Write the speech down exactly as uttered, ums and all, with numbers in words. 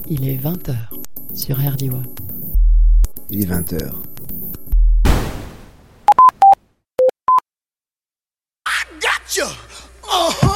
Il est vingt heures sur R D W. Il est vingt heures. I got you! Uh-huh!